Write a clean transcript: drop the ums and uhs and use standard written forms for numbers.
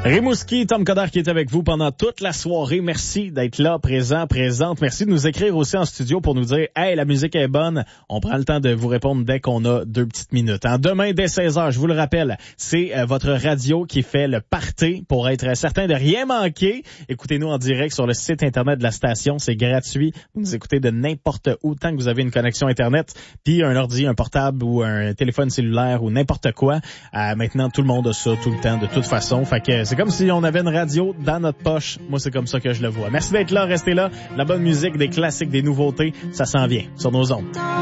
Rimouski, Tom Coderre qui est avec vous pendant toute la soirée. Merci d'être là, présente. Merci de nous écrire aussi en studio pour nous dire « Hey, la musique est bonne ». On prend le temps de vous répondre dès qu'on a 2 petites minutes. Demain, dès 16h, je vous le rappelle, c'est votre radio qui fait le party pour être certain de rien manquer. Écoutez-nous en direct sur le site Internet de la station. C'est gratuit. Vous nous écoutez de n'importe où, tant que vous avez une connexion Internet, puis un ordi, un portable ou un téléphone cellulaire ou n'importe quoi. Maintenant, tout le monde a ça tout le temps, de toute façon. Fait que c'est comme si on avait une radio dans notre poche. Moi, c'est comme ça que je le vois. Merci d'être là, restez là. La bonne musique, des classiques, des nouveautés, ça s'en vient sur nos ondes.